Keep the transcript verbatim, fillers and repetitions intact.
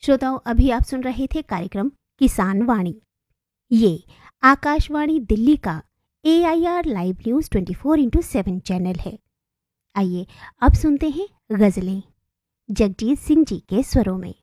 श्रोताओं, अभी आप सुन रहे थे कार्यक्रम किसान वाणी। ये आकाशवाणी दिल्ली का ए I R live news twenty four into seven channel है। आइए अब सुनते हैं गजलें जगजीत सिंह जी के स्वरों में।